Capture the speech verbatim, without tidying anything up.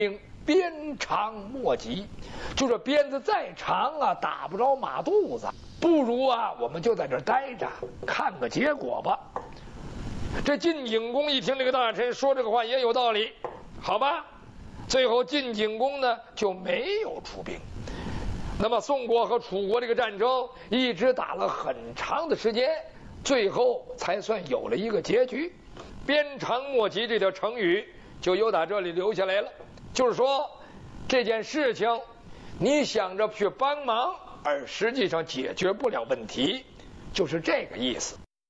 鞭长莫及，就这鞭子再长啊，打不着马肚子，不如啊，我们就在这儿待着，看个结果吧。这晋景公一听这个大臣说这个话也有道理，好吧，最后晋景公呢就没有出兵。那么宋国和楚国这个战争一直打了很长的时间，最后才算有了一个结局。鞭长莫及这条成语就由打这里留下来了，就是说这件事情你想着去帮忙，而实际上解决不了问题，就是这个意思。